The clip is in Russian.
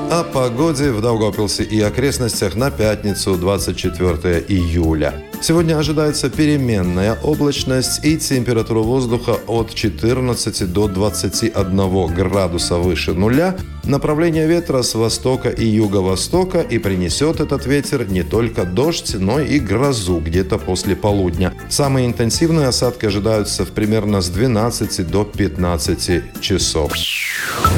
О погоде в Даугавпилсе и окрестностях на пятницу, 24 июля. Сегодня ожидается переменная облачность и температура воздуха от 14 до 21 градуса выше нуля. Направление ветра с востока и юго-востока, и принесет этот ветер не только дождь, но и грозу где-то после полудня. Самые интенсивные осадки ожидаются примерно с 12 до 15 часов.